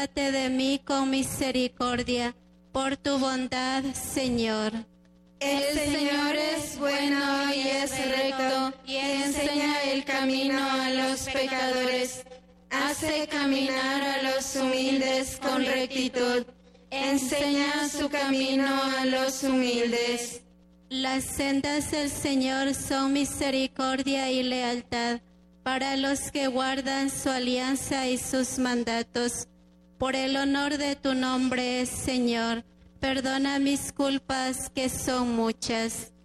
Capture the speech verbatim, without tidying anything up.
Acuérdate de mí con misericordia, por tu bondad, Señor. El Señor es bueno y es recto, y enseña el camino a los pecadores. Hace caminar a los humildes con rectitud. Enseña su camino a los humildes. Las sendas del Señor son misericordia y lealtad para los que guardan su alianza y sus mandatos. Por el honor de tu nombre, Señor, perdona mis culpas, que son muchas.